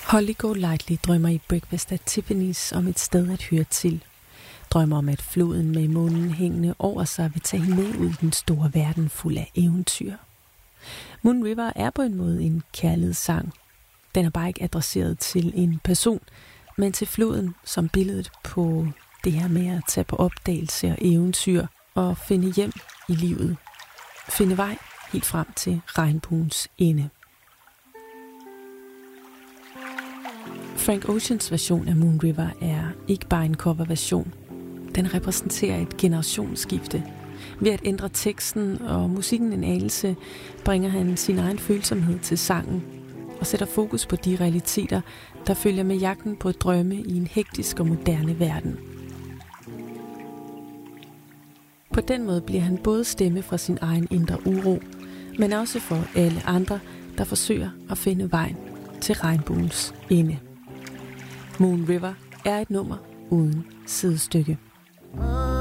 Holly Golightly drømmer i Breakfast at Tiffany's om et sted at høre til. Drømmer om, at floden med månen hængende over sig vil tage hende med ud i den store verden fuld af eventyr. Moon River er på en måde en kærlighedssang. Den er bare ikke adresseret til en person, men til floden som billedet på det her med at tage på opdagelse og eventyr og finde hjem i livet. Finde vej helt frem til regnbuens ende. Frank Oceans version af Moon River er ikke bare en coverversion. Den repræsenterer et generationsskifte. Ved at ændre teksten og musikken en anelse, bringer han sin egen følsomhed til sangen og sætter fokus på de realiteter, der følger med jagten på drømme i en hektisk og moderne verden. På den måde bliver han både stemme fra sin egen indre uro, men også for alle andre, der forsøger at finde vejen til regnbuens ende. Moon River er et nummer uden sidestykke.